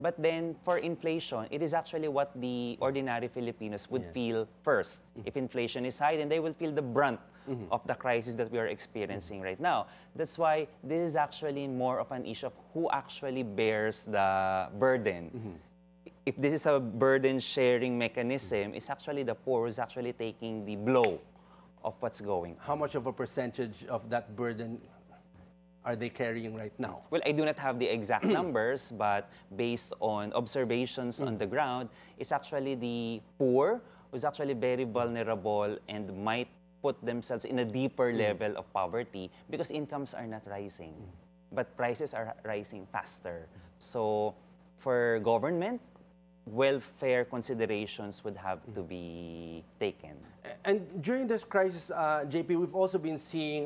But then for inflation, it is actually what the ordinary Filipinos would feel first. If inflation is high, then they will feel the brunt of the crisis that we are experiencing right now. That's why this is actually more of an issue of who actually bears the burden. If this is a burden sharing mechanism, it's actually the poor who's actually taking the blow of what's going on. How much of a percentage of that burden are they carrying right now? Well, I do not have the exact numbers, but based on observations on the ground, it's actually the poor who's actually very vulnerable and might put themselves in a deeper level of poverty because incomes are not rising, but prices are rising faster. So for government, welfare considerations would have to be taken. And during this crisis, JP, we've also been seeing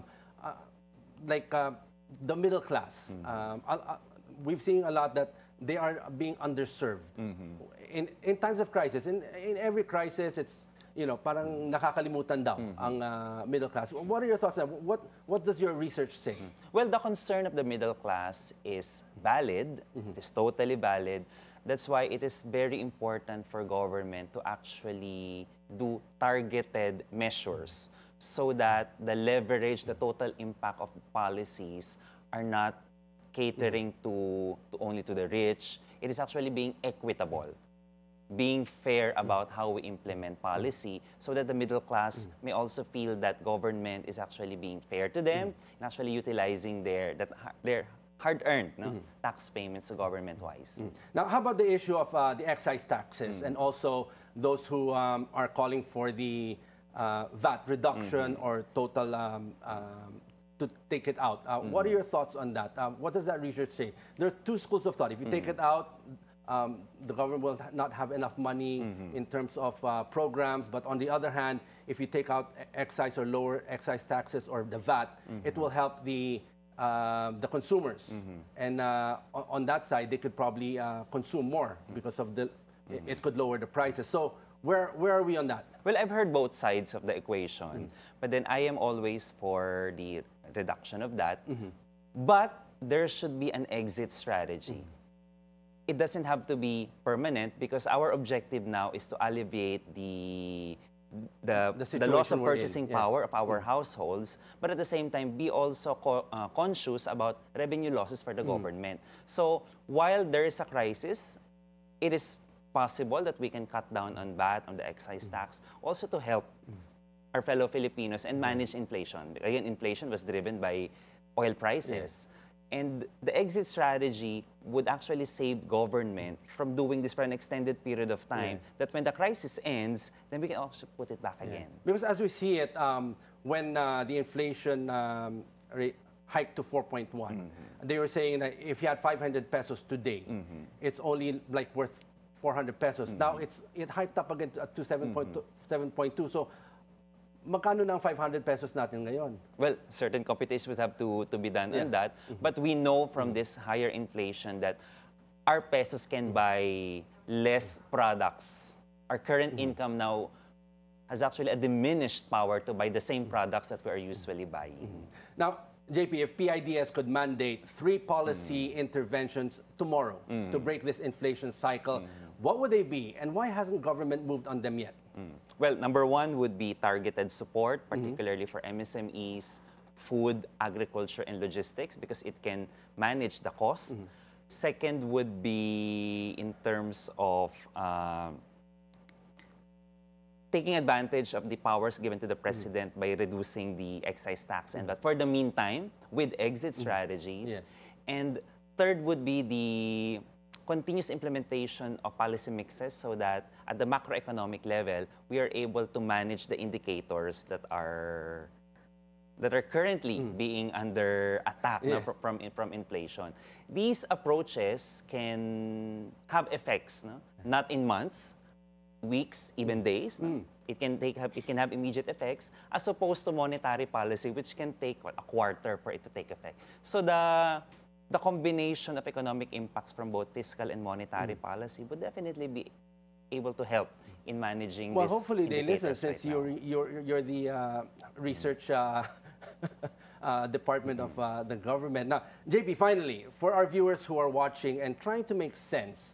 the middle class. We've seen a lot that they are being underserved. In times of crisis, in every crisis, it's parang nakakalimutan daw ang middle class. What are your thoughts? What does your research say? Well, the concern of the middle class is valid. It is totally valid. That's why it is very important for government to actually do targeted measures so that the leverage, the total impact of policies are not catering to only to the rich. It is actually being equitable, being fair about how we implement policy so that the middle class may also feel that government is actually being fair to them and actually utilizing their hard-earned tax payments to government-wise. Now, how about the issue of the excise taxes and also those who are calling for the VAT reduction or total to take it out? What are your thoughts on that? What does that research say? There are two schools of thought. If you take it out, the government will not have enough money in terms of programs. But on the other hand, if you take out excise or lower excise taxes or the VAT, it will help the consumers. And on that side, they could probably consume more because of it could lower the prices. So where are we on that? Well, I've heard both sides of the equation, but then I am always for the reduction of that. But there should be an exit strategy. It doesn't have to be permanent because our objective now is to alleviate the loss of situation we're in. purchasing Yes. power of our households, but at the same time be also conscious about revenue losses for the government. So while there is a crisis, it is possible that we can cut down on VAT, on the excise tax, also to help our fellow Filipinos and manage inflation. Again, inflation was driven by oil prices. And the exit strategy would actually save government from doing this for an extended period of time, that when the crisis ends, then we can also put it back again. Because as we see it, when the inflation rate hiked to 4.1, they were saying that if you had 500 pesos today, it's only like worth 400 pesos. Now it hiked up again to 7.2. So magkano ng 500 pesos natin ngayon? Well, certain computations would have to be done on that. But we know from this higher inflation that our pesos can buy less products. Our current income now has actually a diminished power to buy the same products that we are usually buying. Now, JP, if PIDS could mandate 3 policy interventions tomorrow to break this inflation cycle, what would they be? And why hasn't government moved on them yet? Well, number one would be targeted support, particularly for MSMEs, food, agriculture, and logistics, because it can manage the cost. Second would be in terms of taking advantage of the powers given to the president by reducing the excise tax. And but for the meantime, with exit strategies. And third would be the continuous implementation of policy mixes so that at the macroeconomic level, we are able to manage the indicators that are currently being under attack from inflation. These approaches can have effects, not in months, weeks, even days. It can have immediate effects, as opposed to monetary policy, which can take a quarter for it to take effect. So the combination of economic impacts from both fiscal and monetary policy would definitely be able to help in managing Well, this hopefully they listen, indicators since right now. you're the research department of the government. Now, JP, finally, for our viewers who are watching and trying to make sense